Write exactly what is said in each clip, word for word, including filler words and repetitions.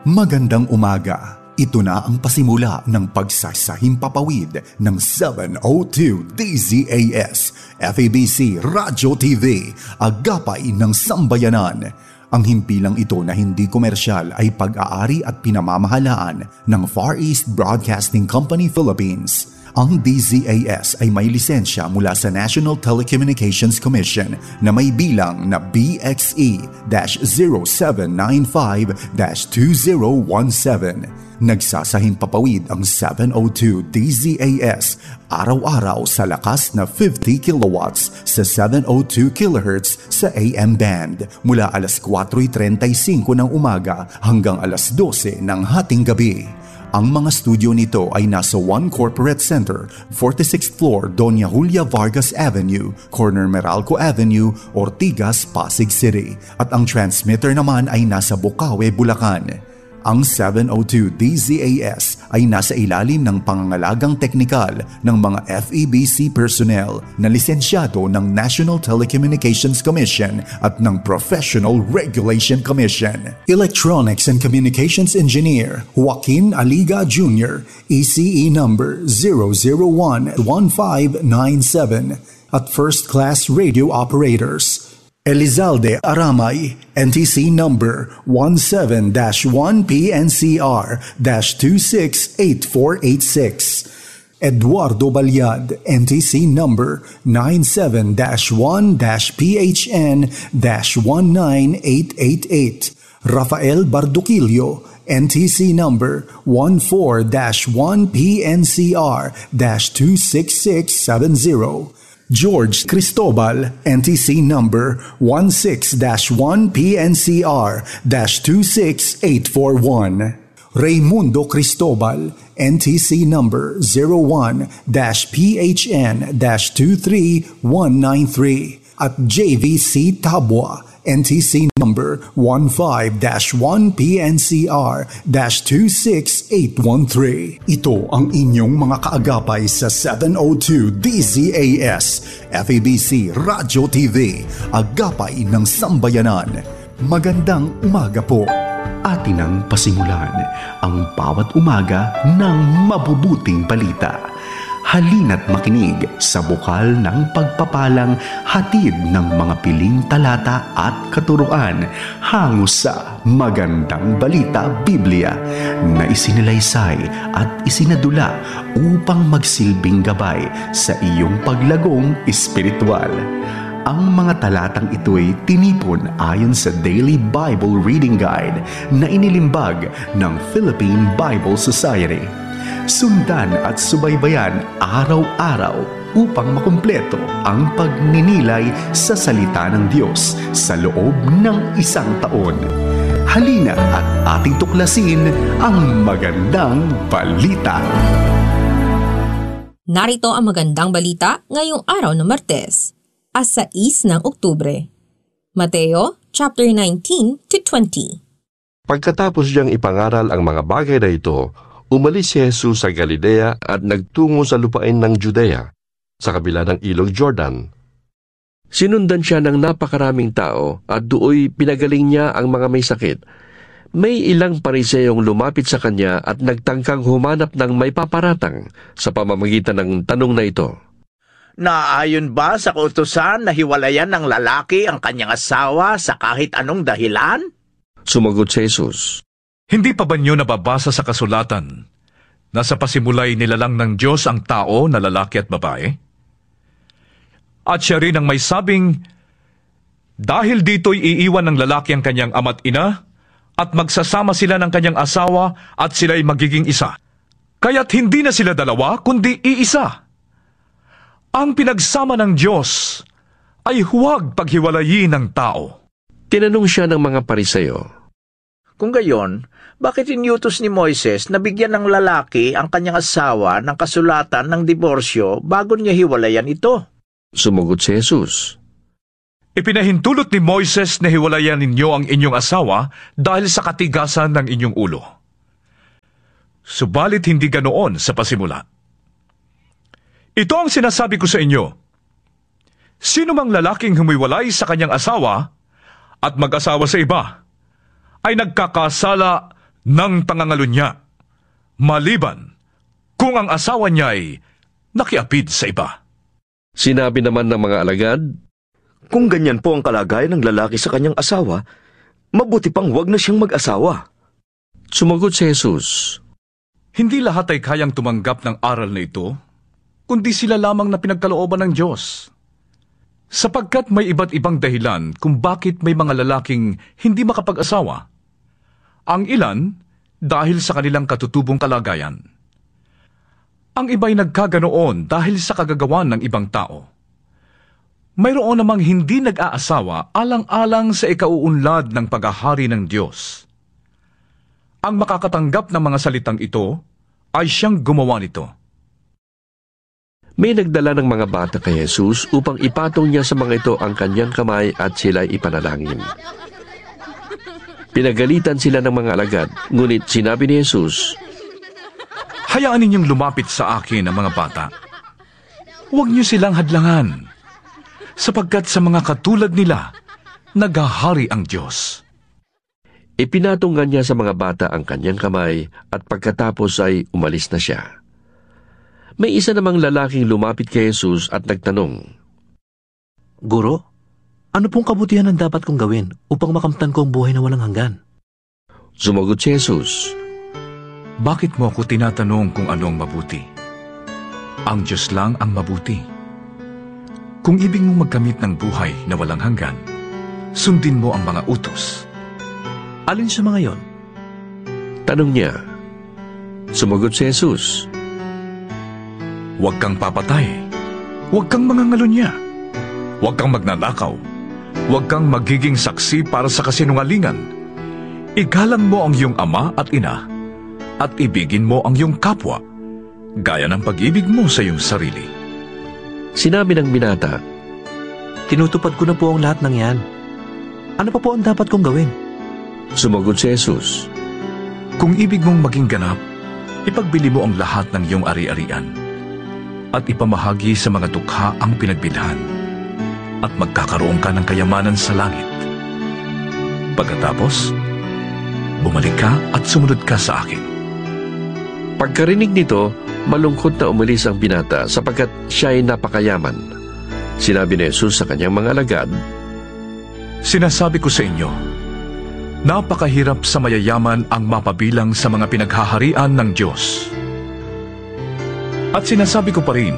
Magandang umaga. Ito na ang pasimula ng pagsasahimpapawid ng seven oh two D Z A S, F A B C Radyo T V, Agapay ng Sambayanan. Ang himpilang ito na hindi komersyal ay pag-aari at pinamamahalaan ng Far East Broadcasting Company Philippines. Ang D Z A S ay may lisensya mula sa National Telecommunications Commission na may bilang na B X E zero seven nine five two zero one seven. Nagsasahimpapawid ang seven oh two D Z A S araw-araw sa lakas na fifty kilowatts sa seven oh two kilohertz sa A M band mula alas kwatro trenta y cinco ng umaga hanggang alas dose ng hating gabi. Ang mga studio nito ay nasa One Corporate Center, forty-sixth floor, Doña Julia Vargas Avenue, corner Meralco Avenue, Ortigas, Pasig City. At ang transmitter naman ay nasa Bukawe, Bulacan. Ang seven oh two D Z A S ay nasa ilalim ng pangangalagang teknikal ng mga F E B C personnel na lisensyado ng National Telecommunications Commission at ng Professional Regulation Commission. Electronics and Communications Engineer Joaquin Aliga Junior, E C E number zero zero one one five nine seven. At First Class Radio Operators Elizalde Aramay, N T C number one seven dash one P N C R dash two six eight four eight six. Eduardo Balyad, N T C number nine seven dash one dash P H N dash one nine eight eight eight. Rafael Barduquillo, N T C number one four dash one P N C R dash two six six seven zero. George Cristobal, N T C number one six dash one P N C R dash two six eight four one. Raymundo Cristobal, N T C number zero one dash P H N dash two three one nine three. At J V C Tabwa, N T C number one five dash one P N C R dash two six eight one three. Ito ang inyong mga kaagapay sa seven oh two D Z A S, F A B C Radyo T V, Agapay ng Sambayanan. Magandang umaga po. Atin ang pasimulan ang bawat umaga ng mabubuting balita. Halina't makinig sa bukal ng pagpapalang hatid ng mga piling talata at katuruan hango sa Magandang Balita Biblia na isinalaysay at isinadula upang magsilbing gabay sa iyong paglagong espiritual. Ang mga talatang ito'y tinipon ayon sa Daily Bible Reading Guide na inilimbag ng Philippine Bible Society. Sundan at subaybayan araw-araw upang makumpleto ang pagninilay sa salita ng Diyos sa loob ng isang taon. Halina at ating tuklasin ang magandang balita. Narito ang magandang balita ngayong araw ng Martes, sais ng Oktubre. Mateo chapter nineteen to twenty. Pagkatapos niyang ipangaral ang mga bagay na ito, umalis si Jesus sa Galilea at nagtungo sa lupain ng Judea, sa kabila ng ilog Jordan. Sinundan siya ng napakaraming tao at dooy pinagaling niya ang mga may sakit. May ilang pariseyong lumapit sa kanya at nagtangkang humanap ng may paparatang sa pamamagitan ng tanong na ito. Naayon ba sa kautusan na hiwalayan ng lalaki ang kanyang asawa sa kahit anong dahilan? Sumagot si Jesus. Hindi pa ba niyo nababasa sa kasulatan na sa pasimulay nilalang ng Diyos ang tao na lalaki at babae? At siya rin ang may sabing, dahil dito'y iiwan ng lalaki ang kanyang ama't ina, at magsasama sila ng kanyang asawa at sila'y magiging isa. Kaya't hindi na sila dalawa, kundi iisa. Ang pinagsama ng Diyos ay huwag paghiwalayin ng tao. Tinanong siya ng mga pariseyo, kung gayon, bakit inyutos ni Moises na bigyan ng lalaki ang kanyang asawa ng kasulatan ng diborsyo bago niya hiwalayan ito? Sumagot si Jesus. Ipinahintulot ni Moises na hiwalayan ninyo ang inyong asawa dahil sa katigasan ng inyong ulo. Subalit hindi ganoon sa pasimula. Ito ang sinasabi ko sa inyo. Sino mang lalaking humiwalay sa kanyang asawa at mag-asawa sa iba, ay nagkakasala ng pangangalo niya, maliban kung ang asawa niya ay nakiapid sa iba. Sinabi naman ng mga alagad, Kung ganyan po ang kalagayan ng lalaki sa kanyang asawa, mabuti pang huwag na siyang mag-asawa. Sumagot si Jesus, Hindi lahat ay kayang tumanggap ng aral na ito, kundi sila lamang na pinagkalooban ng Diyos. Sapagkat may iba't ibang dahilan kung bakit may mga lalaking hindi makapag-asawa. Ang ilan, dahil sa kanilang katutubong kalagayan. Ang iba'y nagkaganoon dahil sa kagagawan ng ibang tao. Mayroon namang hindi nag-aasawa alang-alang sa ikauunlad ng paghahari ng Diyos. Ang makakatanggap ng mga salitang ito ay siyang gumawa nito. may nagdala ng mga bata kay Jesus upang ipatong niya sa mga ito ang kanyang kamay at sila'y ipanalangin. Pinagalitan sila ng mga alagad, ngunit sinabi ni Jesus, Hayaan ninyong lumapit sa akin ang mga bata. Huwag niyo silang hadlangan, sapagkat sa mga katulad nila, naghahari ang Diyos. Ipinatunggan niya sa mga bata ang kanyang kamay at pagkatapos ay umalis na siya. May isa namang lalaking lumapit kay Jesus at nagtanong, Guro, ano pong kabutihan ang dapat kong gawin upang makamtan ko ang buhay na walang hanggan? Sumagot si Jesus, Bakit mo ako tinatanong kung ano ang mabuti? Ang Diyos lang ang mabuti. Kung ibig mong magkamit ng buhay na walang hanggan, sundin mo ang mga utos. Alin sa mga yon? Tanong niya. Sumagot si Jesus, Huwag kang papatay. Huwag kang mangangalunya. Huwag kang magnanakaw. Huwag kang magiging saksi para sa kasinungalingan. Igalang mo ang iyong ama at ina, at ibigin mo ang iyong kapwa, gaya ng pag-ibig mo sa iyong sarili. Sinabi ng binata, Tinutupad ko na po ang lahat ng yan. Ano pa po ang dapat kong gawin? Sumagot si Jesus, Kung ibig mong maging ganap, ipagbili mo ang lahat ng iyong ari-arian, at ipamahagi sa mga dukha ang pinagbilhan, at magkakaroon ka ng kayamanan sa langit. Pagkatapos, bumalik ka at sumunod ka sa akin. Pagkarinig nito, malungkot na umalis ang binata sapagkat siya ay napakayaman. Sinabi ni Jesus sa kanyang mga alagad, Sinasabi ko sa inyo, napakahirap sa mayayaman ang mapabilang sa mga pinaghaharian ng Diyos. At sinasabi ko pa rin,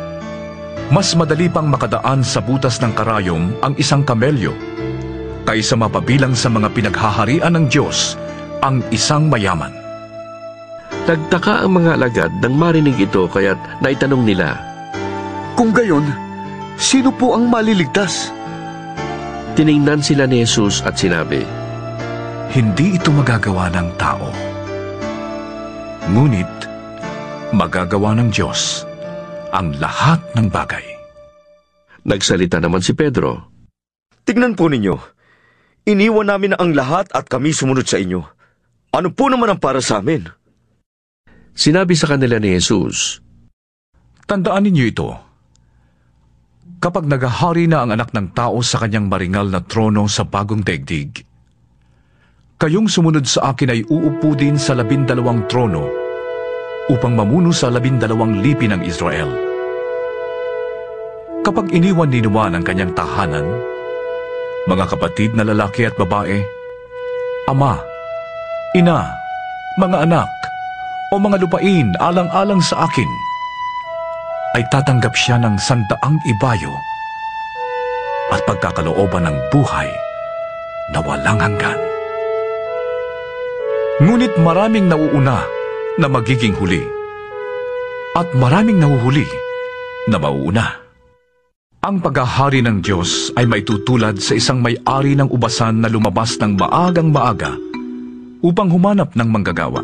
mas madali pang makadaan sa butas ng karayom ang isang kamelyo kaysa mapabilang sa mga pinaghaharian ng Diyos ang isang mayaman. Nagtaka ang mga alagad nang marinig ito kaya't naitanong nila, Kung gayon, sino po ang maliligtas? Tiningnan sila ni Jesus at sinabi, Hindi ito magagawa ng tao. Ngunit, magagawa ng Diyos ang lahat ng bagay. Nagsalita naman si Pedro, Tignan po ninyo, iniwan namin ang lahat at kami sumunod sa inyo. Ano po naman ang para sa amin? Sinabi sa kanila ni Jesus, Tandaan ninyo ito. Kapag naghahari na ang anak ng tao sa kanyang maringal na trono sa bagong daigdig, kayong sumunod sa akin ay uupo din sa labindalawang trono upang mamuno sa labindalawang lipi ng Israel. Kapag iniwan ni Juan ang kanyang tahanan, mga kapatid na lalaki at babae, ama, ina, mga anak, o mga lupain alang-alang sa akin, ay tatanggap siya ng sandaang ibayo at pagkakalooban ng buhay na walang hanggan. Ngunit maraming nauuna na magiging huli, at maraming nahuhuli na mauuna. Ang paghahari ng Diyos ay maitutulad sa isang may-ari ng ubasan na lumabas ng maagang maaga upang humanap ng manggagawa.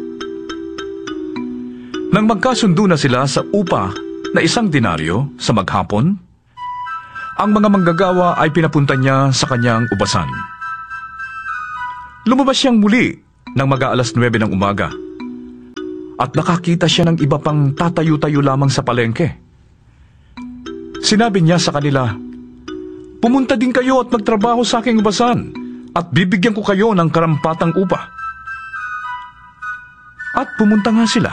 Nang magkasundo na sila sa upa na isang denaryo sa maghapon, ang mga manggagawa ay pinapunta niya sa kanyang ubasan. Lumabas siyang muli nang mag-aalas nuwebe ng umaga at nakakita siya ng iba pang tatayo-tayo lamang sa palengke. Sinabi niya sa kanila, Pumunta din kayo at magtrabaho sa aking ubasan at bibigyan ko kayo ng karampatang upa. At pumunta nga sila.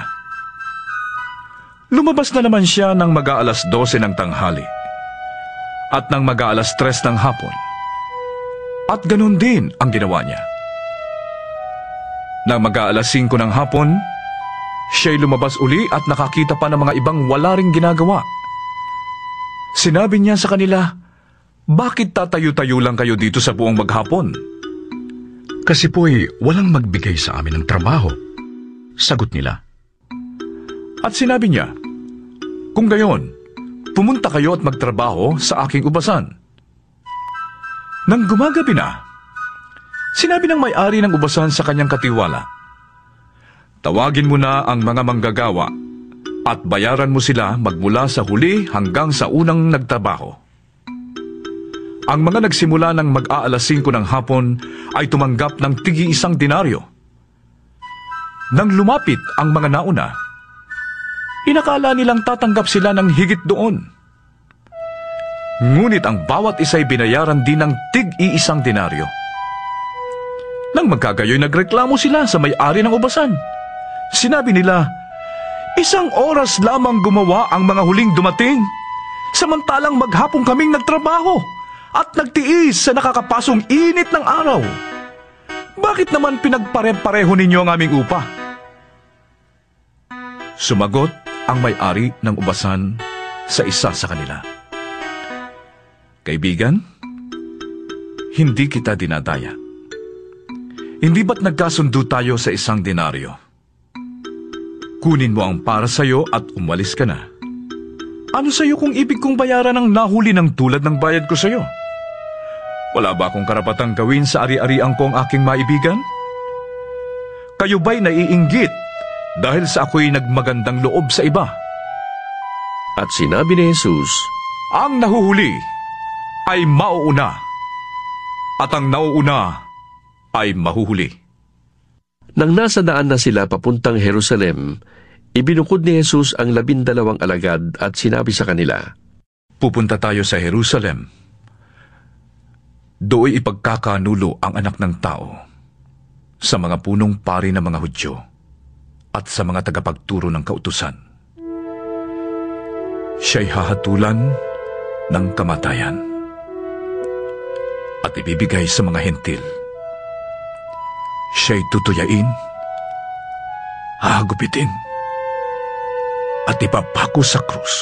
Lumabas na naman siya ng mag-aalas dose ng tanghali at ng mag-aalas tres ng hapon. At ganun din ang ginawa niya. Nang mag-aalas singko ng hapon, siya'y lumabas uli at nakakita pa ng mga ibang wala ring ginagawa. Sinabi niya sa kanila, "Bakit tatayo-tayo lang kayo dito sa buong maghapon?" "Kasi po'y walang magbigay sa amin ng trabaho," sagot nila. At sinabi niya, "Kung gayon, pumunta kayo at magtrabaho sa aking ubasan." Nang gumagabi na, sinabi ng may-ari ng ubasan sa kanyang katiwala, "Tawagin mo na ang mga manggagawa at bayaran mo sila magmula sa huli hanggang sa unang nagtrabaho." Ang mga nagsimula ng mag-aalas singko ng hapon ay tumanggap ng tigi-isang denaryo. Nang lumapit ang mga nauna, inakala nilang tatanggap sila ng higit doon. Ngunit ang bawat isa'y binayaran din ng tig-iisang denaryo. Nang magkagayoy, nagreklamo sila sa may-ari ng ubasan. Sinabi nila, "Isang oras lamang gumawa ang mga huling dumating, samantalang maghapon kaming nagtrabaho at nagtiis sa nakakapasong init ng araw. Bakit naman pinagpare-pareho ninyo ang aming upa?" Sumagot ang may-ari ng ubasan sa isa sa kanila, "Kaibigan, hindi kita dinadaya. Hindi ba't nagkasundo tayo sa isang denaryo? Kunin mo ang para sa'yo at umalis ka na. Ano sa'yo kung ibig kong bayaran ang nahuli ng tulad ng bayad ko sa'yo? Wala ba akong karapatang gawin sa ari-ariang ko ang aking maibigan? Kayo ba'y naiinggit dahil sa ako'y nagmagandang loob sa iba?" At sinabi ni Jesus, "Ang nahuhuli ay mauuna, at ang nauuna ay mahuhuli." Nang nasa daan na sila papuntang Jerusalem, ibinukod ni Jesus ang labindalawang alagad at sinabi sa kanila, "Pupunta tayo sa Jerusalem. Dooy ipagkakanulo ang anak ng tao sa mga punong pari ng mga Hudyo at sa mga tagapagturo ng kautusan. Siya'y hahatulan ng kamatayan at ibibigay sa mga hentil. Siya'y tutuyain, hahagupitin, at ipapako sa krus.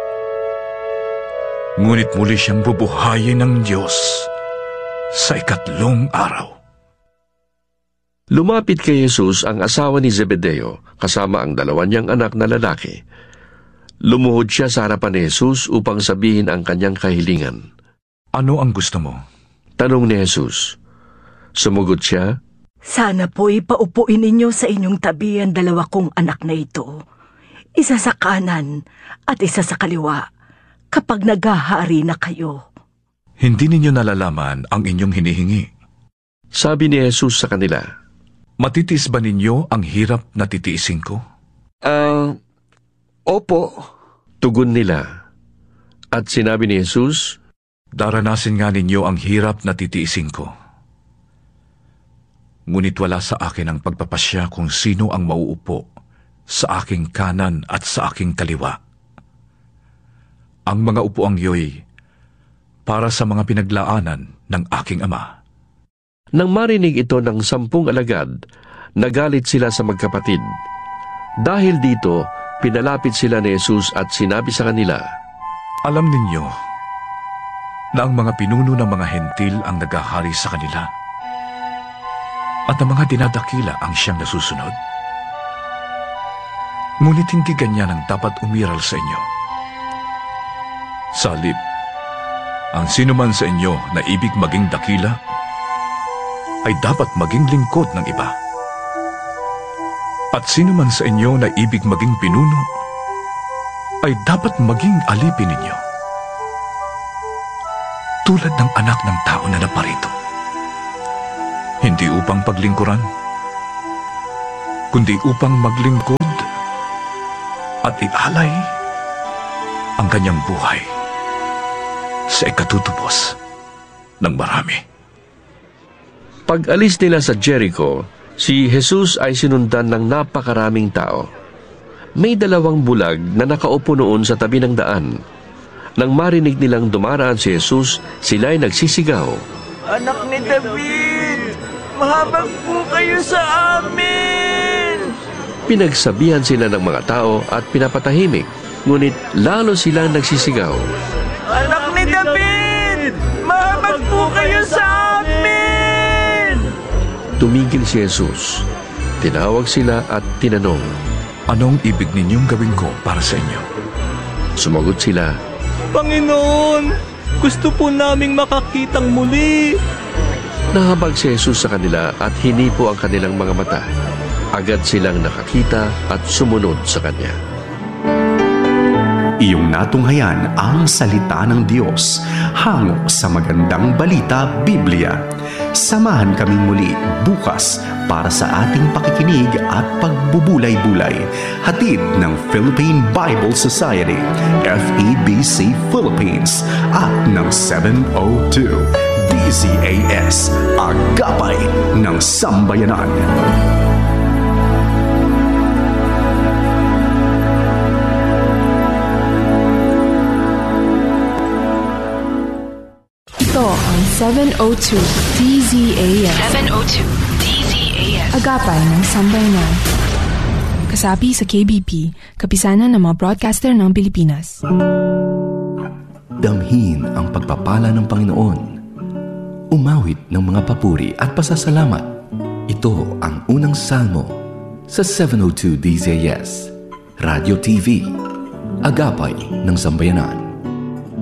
Ngunit muli siyang bubuhayin ng Diyos sa ikatlong araw." Lumapit kay Jesus ang asawa ni Zebedeo kasama ang dalawa niyang anak na lalaki. Lumuhod siya sa harapan ni Jesus upang sabihin ang kanyang kahilingan. "Ano ang gusto mo?" tanong ni Jesus. Sumugot siya, "Sana po'y paupuin ninyo sa inyong tabi ang dalawa kong anak na ito, isa sa kanan at isa sa kaliwa, kapag naghahari na kayo." "Hindi ninyo nalalaman ang inyong hinihingi," sabi ni Jesus sa kanila. "Matitiis ba ninyo ang hirap na titiisin ko?" Ah, uh, opo, tugon nila. At sinabi ni Jesus, "Daranasin nga ninyo ang hirap na titiisin ko. Ngunit wala sa akin ang pagpapasya kung sino ang mauupo sa aking kanan at sa aking kaliwa. Ang mga upuang iyo'y para sa mga pinaglaanan ng aking Ama." Nang marinig ito ng sampung alagad, nagalit sila sa magkapatid. Dahil dito, pinalapit sila ni Jesus at sinabi sa kanila, "Alam ninyo na ang mga pinuno ng mga hentil ang naghahari sa kanila, at ang mga dinadakila ang siyang nasusunod. Ngunit hindi ganyan ang dapat umiral sa inyo. Sa halip, ang sinuman sa inyo na ibig maging dakila ay dapat maging lingkod ng iba. At sinuman sa inyo na ibig maging pinuno ay dapat maging alipin ninyo, tulad ng anak ng tao na naparito, hindi upang paglingkuran, kundi upang maglingkod at ialay ang kanyang buhay sa ikatutubos ng marami." Pag-alis nila sa Jericho, Si Jesus ay sinundan ng napakaraming tao. May dalawang bulag na nakaupo noon sa tabi ng daan. Nang marinig nilang dumaraan si Jesus, sila ay nagsisigaw, Anak ni David, mahabag po kayo sa amin! Pinagsabihan sila ng mga tao at pinapatahimik, ngunit lalo silang nagsisigaw, Anak ni David, mahabag po kayo sa amin! Tumigil si Jesus. Tinawag sila at tinanong, Anong ibig ninyong gawin ko para sa inyo? Sumagot sila, Panginoon, gusto po naming makakitang muli. Nahabag si Jesus sa kanila at hinipo ang kanilang mga mata. Agad silang nakakita at sumunod sa Kanya. Iyong natunghayan ang salita ng Diyos hango sa magandang balita Biblia. Samahan kaming muli bukas para sa ating pakikinig at pagbubulay-bulay. Hatid ng Philippine Bible Society, F E B C Philippines at ng seven oh two D Z A S, Agapay ng Sambayanan. Ito ang seven oh two D Z A S. seven oh two D Z A S. Agapay ng Sambayanan. Kasapi sa K B P, kapisanan ng mga broadcaster ng Pilipinas. Damhin ang pagpapala ng Panginoon. Umawit ng mga papuri at pasasalamat. Ito ang unang salmo sa seven oh two D Z A S. Radio T V. Agapay ng Sambayanan.